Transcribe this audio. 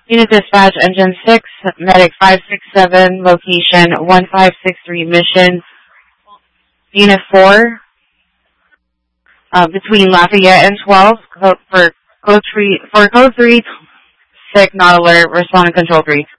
Unit Dispatch, Engine 6, Medic 567, location 1563 Mission, Unit 4, between Lafayette and 12, for code 3, sick, not alert, respond to control 3.